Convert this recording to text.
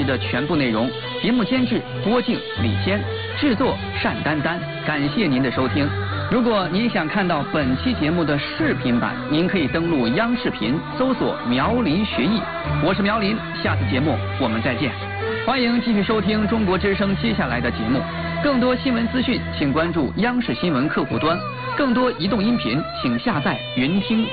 的全部内容。节目监制郭靖、李谦，制作单丹丹。感谢您的收听。如果您想看到本期节目的视频版，您可以登录央视频搜索苗林学艺。我是苗林，下次节目我们再见。欢迎继续收听中国之声接下来的节目。更多新闻资讯，请关注央视新闻客户端；更多移动音频，请下载云听。